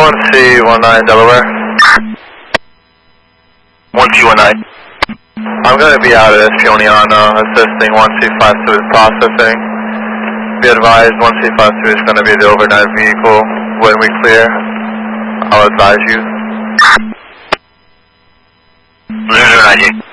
1C19 Delaware. 1C19. I'm going to be out of this Peony on assisting 1C52 with processing. Be advised 1C52 is going to be the overnight vehicle. When we clear, I'll advise you. Zulu 19.